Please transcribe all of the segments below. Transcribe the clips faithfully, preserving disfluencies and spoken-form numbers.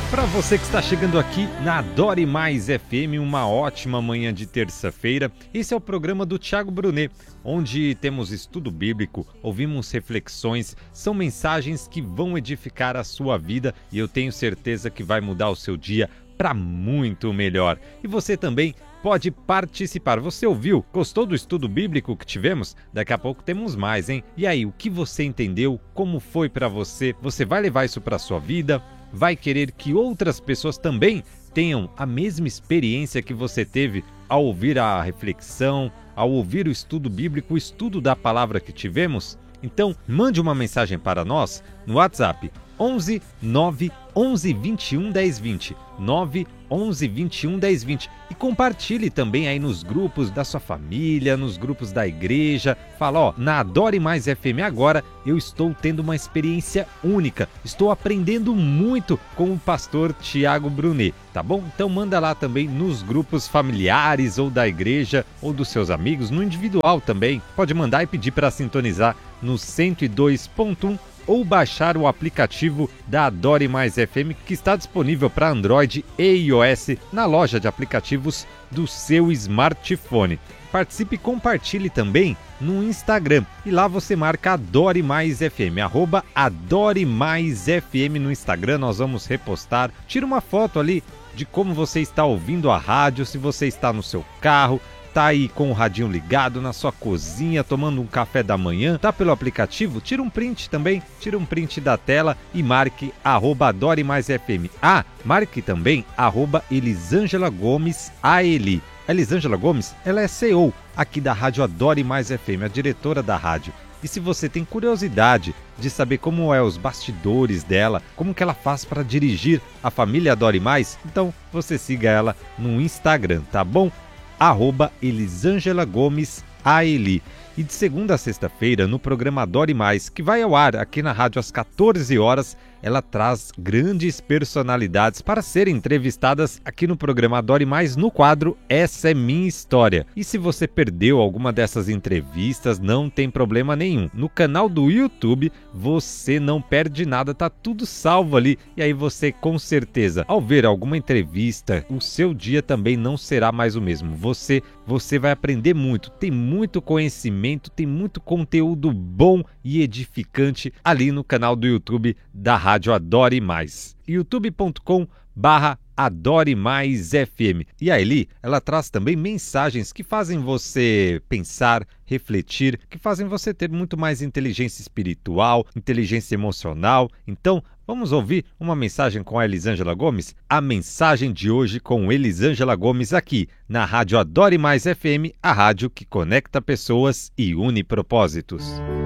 Para você que está chegando aqui na Adore Mais F M, uma ótima manhã de terça-feira. Esse é o programa do Thiago Brunet, onde temos estudo bíblico, ouvimos reflexões, são mensagens que vão edificar a sua vida e eu tenho certeza que vai mudar o seu dia para muito melhor. E você também pode participar. Você ouviu? Gostou do estudo bíblico que tivemos? Daqui a pouco temos mais, hein? E aí, o que você entendeu? Como foi para você? Você vai levar isso para sua vida? Vai querer que outras pessoas também tenham a mesma experiência que você teve ao ouvir a reflexão, ao ouvir o estudo bíblico, o estudo da palavra que tivemos? Então, mande uma mensagem para nós no WhatsApp onze nove onze vinte e um dez vinte, nove onze vinte e um dez vinte, e compartilhe também aí nos grupos da sua família, nos grupos da igreja. Fala, ó, na Adore Mais F M agora eu estou tendo uma experiência única, estou aprendendo muito com o pastor Thiago Brunet, tá bom? Então manda lá também nos grupos familiares ou da igreja ou dos seus amigos, no individual também. Pode mandar e pedir para sintonizar no cento e dois ponto um ou baixar o aplicativo da Adore Mais F M, que está disponível para Android e iOS na loja de aplicativos do seu smartphone. Participe e compartilhe também no Instagram, e lá você marca Adore Mais F M, arroba Adore Mais F M no Instagram. Nós vamos repostar. Tira uma foto ali de como você está ouvindo a rádio, se você está no seu carro, tá aí com o radinho ligado na sua cozinha, tomando um café da manhã, tá pelo aplicativo, tira um print também, tira um print da tela e marque arroba Adore Mais F M. Ah, marque também arroba Elisângela Gomes A L. A Elisângela Gomes, ela é C E O aqui da Rádio Adore Mais F M, a diretora da rádio. E se você tem curiosidade de saber como é os bastidores dela, como que ela faz para dirigir a família Adore Mais, então você siga ela no Instagram, tá bom? Arroba Elisângela Gomes A L. E de segunda a sexta-feira, no programa Adore Mais, que vai ao ar aqui na rádio às quatorze horas, ela traz grandes personalidades para serem entrevistadas aqui no programa Adore Mais, no quadro Essa é Minha História. E se você perdeu alguma dessas entrevistas, não tem problema nenhum. No canal do YouTube, você não perde nada, tá tudo salvo ali. E aí você, com certeza, ao ver alguma entrevista, o seu dia também não será mais o mesmo. Você, você vai aprender muito, tem muito conhecimento, tem muito conteúdo bom e edificante ali no canal do YouTube da Rádio Adore Mais, youtube ponto com barra Adore Mais F M. E a Eli, ela traz também mensagens que fazem você pensar, refletir, que fazem você ter muito mais inteligência espiritual, inteligência emocional. Então, vamos ouvir uma mensagem com a Elisângela Gomes? A mensagem de hoje com Elisângela Gomes aqui na Rádio Adore Mais F M, a rádio que conecta pessoas e une propósitos.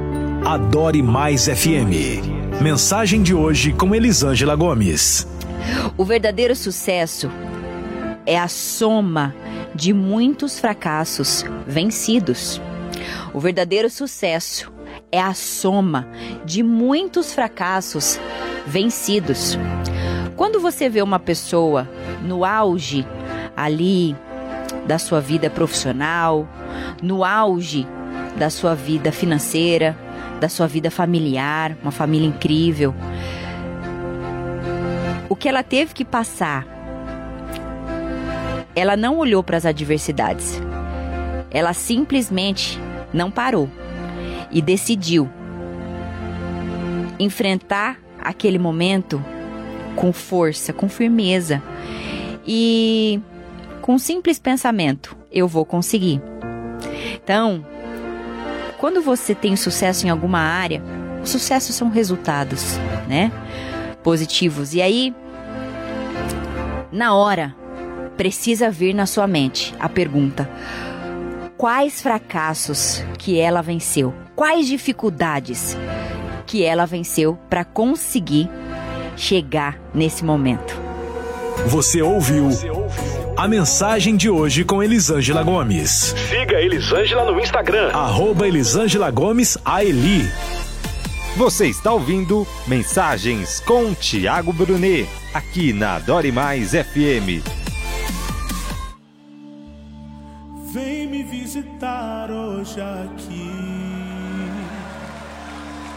Adore Mais F M. Mensagem de hoje com Elisângela Gomes. O verdadeiro sucesso é a soma de muitos fracassos vencidos. O verdadeiro sucesso é a soma de muitos fracassos vencidos. Quando você vê uma pessoa no auge ali da sua vida profissional, no auge da sua vida financeira, da sua vida familiar, uma família incrível, o que ela teve que passar, ela não olhou para as adversidades, ela simplesmente não parou e decidiu enfrentar aquele momento com força, com firmeza e com um simples pensamento: eu vou conseguir. Então, quando você tem sucesso em alguma área, o sucesso são resultados, né? Positivos. E aí, na hora, precisa vir na sua mente a pergunta: quais fracassos que ela venceu? Quais dificuldades que ela venceu para conseguir chegar nesse momento? Você ouviu a mensagem de hoje com Elisângela Gomes. Siga Elisângela no Instagram, arroba Elisângela Gomes A L. Você está ouvindo Mensagens com Thiago Brunet, aqui na Adore Mais F M. Vem me visitar hoje aqui.